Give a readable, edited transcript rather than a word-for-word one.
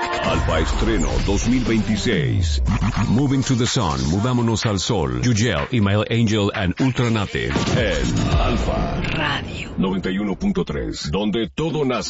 Alfa Estreno 2026. Moving to the Sun, Mudámonos al Sol. Yugel, Email Angel and Ultranate. En Alfa Radio 91.3, donde todo nace.